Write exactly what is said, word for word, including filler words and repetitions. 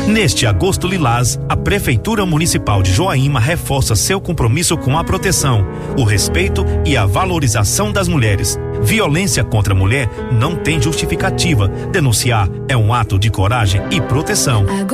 Neste agosto lilás, a Prefeitura Municipal de Joaíma reforça seu compromisso com a proteção, o respeito e a valorização das mulheres. Violência contra a mulher não tem justificativa. Denunciar é um ato de coragem e proteção.